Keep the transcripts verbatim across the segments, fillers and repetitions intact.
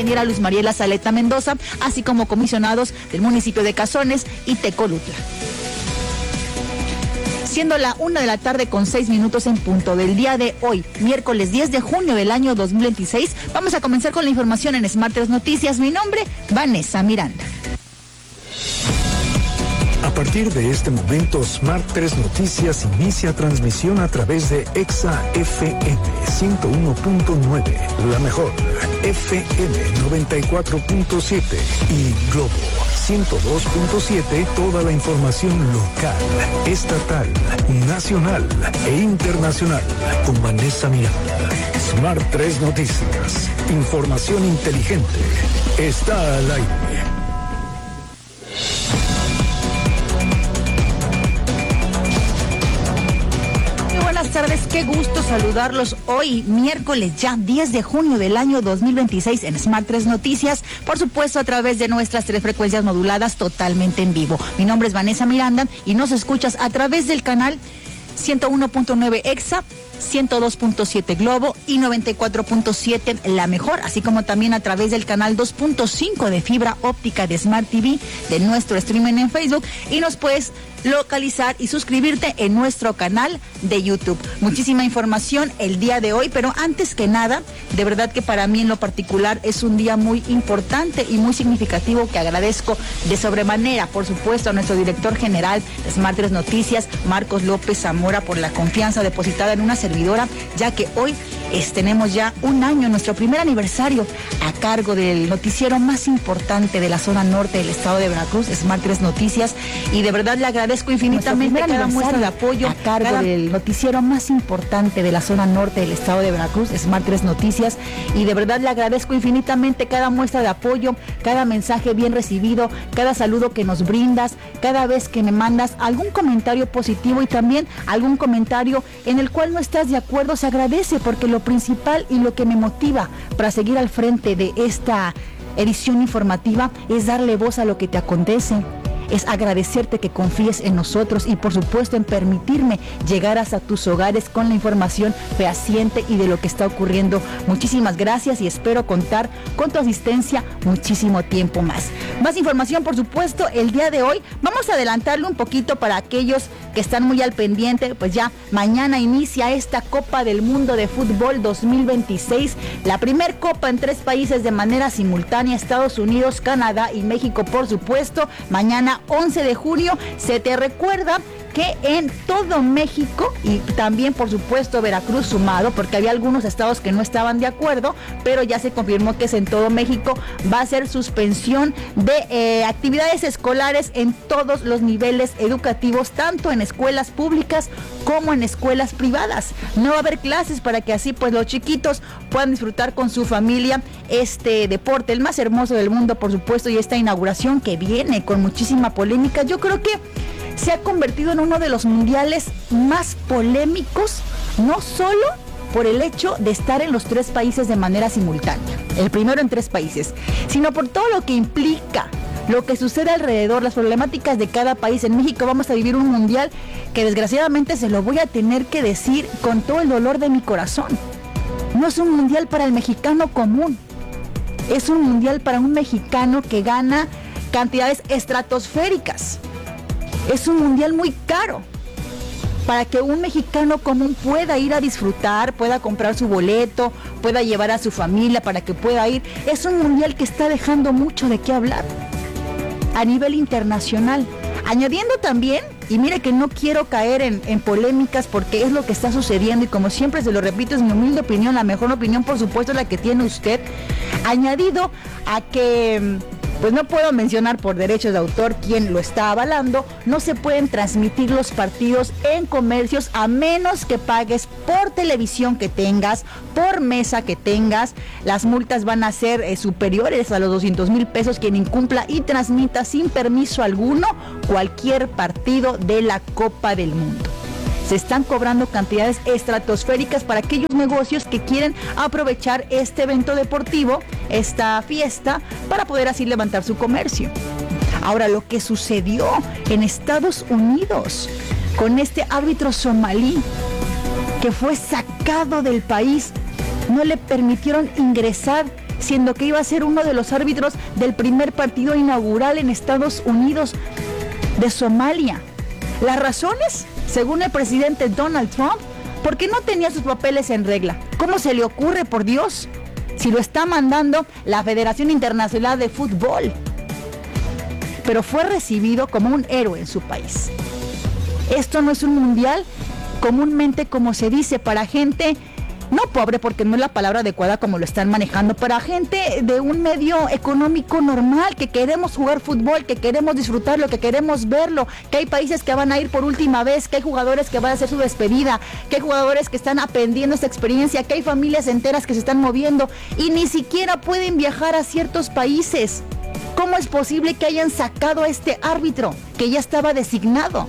ingeniera Luz Mariela Saleta Mendoza, así como comisionados del municipio de Cazones y Tecolutla. Siendo la una de la tarde con seis minutos en punto del día de hoy, miércoles diez de junio del año dos mil veintiséis, vamos a comenzar con la información en Smart tres Noticias. Mi nombre, Vanessa Miranda. A partir de este momento, Smart tres Noticias inicia transmisión a través de Exa F M ciento uno punto nueve, la mejor, F M noventa y cuatro punto siete y Globo ciento dos punto siete, toda la información local, estatal, nacional e internacional con Vanessa Miranda. Smart tres Noticias, información inteligente, está al aire. Buenas tardes, qué gusto saludarlos hoy, miércoles ya diez de junio del año dos mil veintiséis en Smart tres Noticias, por supuesto a través de nuestras tres frecuencias moduladas totalmente en vivo. Mi nombre es Vanessa Miranda y nos escuchas a través del canal ciento uno punto nueve Exa, ciento dos punto siete Globo y noventa y cuatro punto siete La Mejor, así como también a través del canal dos punto cinco de fibra óptica de Smart T V de nuestro streaming en Facebook, y nos puedes localizar y suscribirte en nuestro canal de YouTube. Muchísima información el día de hoy, pero antes que nada, de verdad que para mí en lo particular es un día muy importante y muy significativo que agradezco de sobremanera, por supuesto, a nuestro director general de Smart tres Noticias, Marcos López Zamora, por la confianza depositada en una servidora, ya que hoy es, tenemos ya un año, nuestro primer aniversario a cargo del noticiero más importante de la zona norte del estado de Veracruz, Smart tres Noticias, y de verdad le agradezco infinitamente cada muestra de apoyo a cargo cada... del noticiero más importante de la zona norte del estado de Veracruz, Smart tres Noticias, y de verdad le agradezco infinitamente cada muestra de apoyo, cada mensaje bien recibido, cada saludo que nos brindas, cada vez que me mandas algún comentario positivo y también algún comentario en el cual no estás de acuerdo. Se agradece, porque lo principal y lo que me motiva para seguir al frente de esta edición informativa es darle voz a lo que te acontece, es agradecerte que confíes en nosotros y por supuesto en permitirme llegar hasta tus hogares con la información fehaciente y de lo que está ocurriendo. Muchísimas gracias y espero contar con tu asistencia muchísimo tiempo más. Más información, por supuesto, el día de hoy. Vamos a adelantarlo un poquito para aquellos que están muy al pendiente. Pues ya mañana inicia esta Copa del Mundo de Fútbol dos mil veintiséis, la primer copa en tres países de manera simultánea, Estados Unidos, Canadá y México, por supuesto. Mañana once de junio, se te recuerda que en todo México y también por supuesto Veracruz sumado, porque había algunos estados que no estaban de acuerdo, pero ya se confirmó que es en todo México, va a ser suspensión de eh, actividades escolares en todos los niveles educativos, tanto en escuelas públicas como en escuelas privadas. No va a haber clases para que así pues los chiquitos puedan disfrutar con su familia este deporte, el más hermoso del mundo, por supuesto, y esta inauguración que viene con muchísima polémica. Yo creo que se ha convertido en uno de los mundiales más polémicos, no solo por el hecho de estar en los tres países de manera simultánea, el primero en tres países, sino por todo lo que implica, lo que sucede alrededor, las problemáticas de cada país. En México vamos a vivir un mundial que desgraciadamente se lo voy a tener que decir con todo el dolor de mi corazón. No es un mundial para el mexicano común, es un mundial para un mexicano que gana cantidades estratosféricas. Es un mundial muy caro para que un mexicano común pueda ir a disfrutar, pueda comprar su boleto, pueda llevar a su familia para que pueda ir. Es un mundial que está dejando mucho de qué hablar a nivel internacional. Añadiendo también, y mire que no quiero caer en, en polémicas porque es lo que está sucediendo y como siempre se lo repito, es mi humilde opinión, la mejor opinión por supuesto es la que tiene usted, añadido a que pues no puedo mencionar por derechos de autor quién lo está avalando, no se pueden transmitir los partidos en comercios a menos que pagues por televisión que tengas, por mesa que tengas. Las multas van a ser eh, superiores a los doscientos mil pesos quien incumpla y transmita sin permiso alguno cualquier partido de la Copa del Mundo. Se están cobrando cantidades estratosféricas para aquellos negocios que quieren aprovechar este evento deportivo, esta fiesta, para poder así levantar su comercio. Ahora, lo que sucedió en Estados Unidos con este árbitro somalí que fue sacado del país, no le permitieron ingresar siendo que iba a ser uno de los árbitros del primer partido inaugural en Estados Unidos de Somalia. Las razones, según el presidente Donald Trump, porque no tenía sus papeles en regla. ¿Cómo se le ocurre, por Dios? Si lo está mandando la Federación Internacional de Fútbol. Pero fue recibido como un héroe en su país. Esto no es un mundial comúnmente, como se dice, para gente no pobre, porque no es la palabra adecuada como lo están manejando, para gente de un medio económico normal, que queremos jugar fútbol, que queremos disfrutarlo, que queremos verlo, que hay países que van a ir por última vez, que hay jugadores que van a hacer su despedida, que hay jugadores que están aprendiendo esta experiencia, que hay familias enteras que se están moviendo y ni siquiera pueden viajar a ciertos países. ¿Cómo es posible que hayan sacado a este árbitro que ya estaba designado?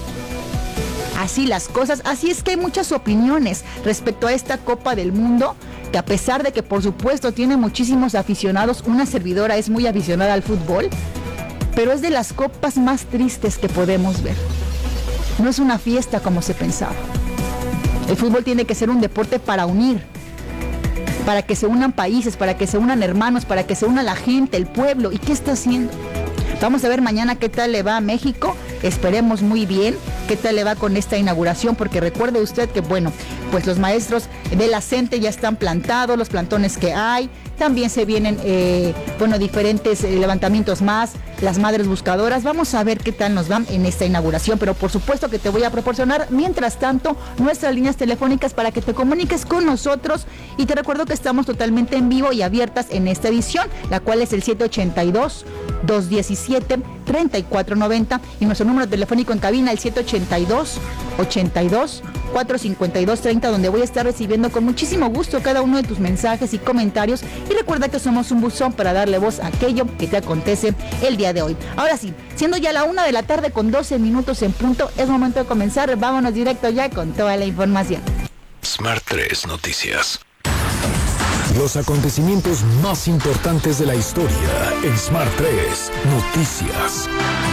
Así las cosas, así es que hay muchas opiniones respecto a esta Copa del Mundo, que a pesar de que por supuesto tiene muchísimos aficionados, una servidora es muy aficionada al fútbol, pero es de las copas más tristes que podemos ver. No es una fiesta como se pensaba. El fútbol tiene que ser un deporte para unir, para que se unan países, para que se unan hermanos, para que se una la gente, el pueblo. ¿Y qué está haciendo? Vamos a ver mañana qué tal le va a México. Esperemos muy bien qué tal le va con esta inauguración, porque recuerde usted que, bueno, pues los maestros de la CENTE ya están plantados, los plantones que hay. También se vienen, eh, bueno, diferentes eh, levantamientos más, las madres buscadoras. Vamos a ver qué tal nos van en esta inauguración, pero por supuesto que te voy a proporcionar, mientras tanto, nuestras líneas telefónicas para que te comuniques con nosotros. Y te recuerdo que estamos totalmente en vivo y abiertas en esta edición, la cual es el siete ocho dos, dos uno siete, tres cuatro nueve cero y nuestro número telefónico en cabina, el siete ocho dos, ochenta y dos, cuatro cincuenta y dos treinta, donde voy a estar recibiendo con muchísimo gusto cada uno de tus mensajes y comentarios. Y recuerda que somos un buzón para darle voz a aquello que te acontece el día de hoy. Ahora sí, siendo ya la una de la tarde con doce minutos en punto, es momento de comenzar. Vámonos directo ya con toda la información. Smart tres Noticias. Los acontecimientos más importantes de la historia en Smart tres Noticias.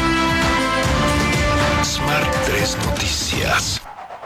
Smart tres Noticias.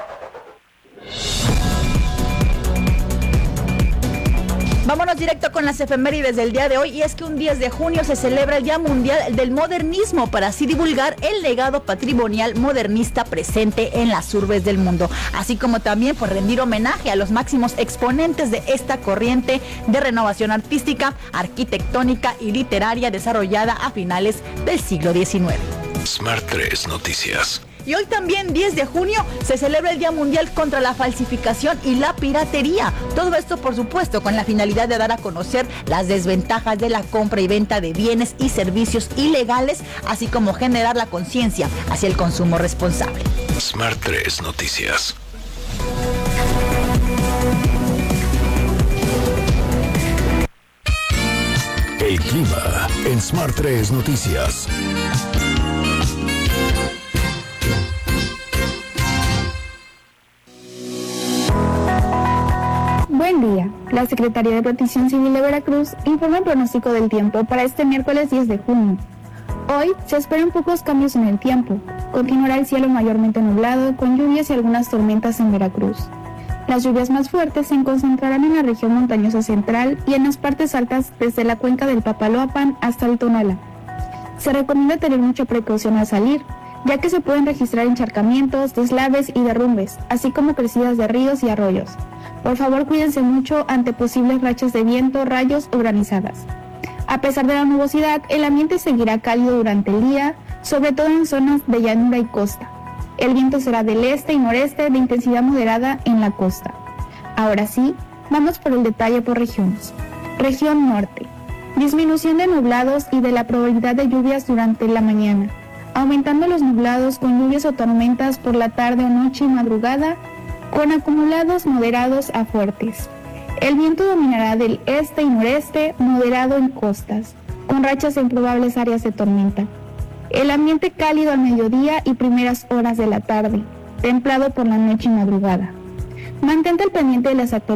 Vámonos directo con las efemérides del día de hoy, y es que un diez de junio se celebra el Día Mundial del Modernismo, para así divulgar el legado patrimonial modernista presente en las urbes del mundo, así como también por rendir homenaje a los máximos exponentes de esta corriente de renovación artística, arquitectónica y literaria desarrollada a finales del siglo diecinueve. Smart tres Noticias. Y hoy también, diez de junio, se celebra el Día Mundial contra la Falsificación y la Piratería. Todo esto, por supuesto, con la finalidad de dar a conocer las desventajas de la compra y venta de bienes y servicios ilegales, así como generar la conciencia hacia el consumo responsable. Smart tres Noticias. El clima en Smart tres Noticias. Buen día. La Secretaría de Protección Civil de Veracruz informa el pronóstico del tiempo para este miércoles diez de junio. Hoy se esperan pocos cambios en el tiempo. Continuará el cielo mayormente nublado, con lluvias y algunas tormentas en Veracruz. Las lluvias más fuertes se concentrarán en la región montañosa central y en las partes altas desde la cuenca del Papaloapan hasta el Tonala. Se recomienda tener mucha precaución al salir, ya que se pueden registrar encharcamientos, deslaves y derrumbes, así como crecidas de ríos y arroyos. Por favor, cuídense mucho ante posibles rachas de viento, rayos o granizadas. A pesar de la nubosidad, el ambiente seguirá cálido durante el día, sobre todo en zonas de llanura y costa. El viento será del este y noreste de intensidad moderada en la costa. Ahora sí, vamos por el detalle por regiones. Región norte. Disminución de nublados y de la probabilidad de lluvias durante la mañana, aumentando los nublados con lluvias o tormentas por la tarde o noche y madrugada, con acumulados moderados a fuertes. El viento dominará del este y noreste, moderado en costas, con rachas en probables áreas de tormenta. El ambiente cálido al mediodía y primeras horas de la tarde, templado por la noche y madrugada. Mantente al pendiente de las actualizaciones